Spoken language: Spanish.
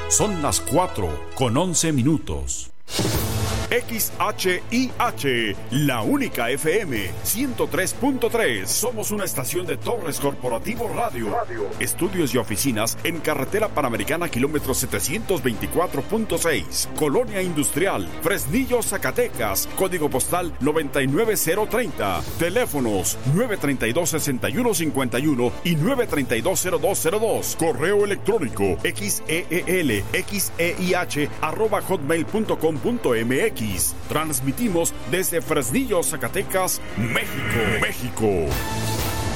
Son las 4:11. XHIH, la única FM 103.3. Somos una estación de Torres Corporativo Radio. Estudios y oficinas en Carretera Panamericana, kilómetro 724.6. Colonia Industrial, Fresnillo, Zacatecas. Código postal 99030. Teléfonos 932-6151 y 932-0202. Correo electrónico xeelxeih@hotmail.com.mx. Transmitimos desde Fresnillo, Zacatecas, México.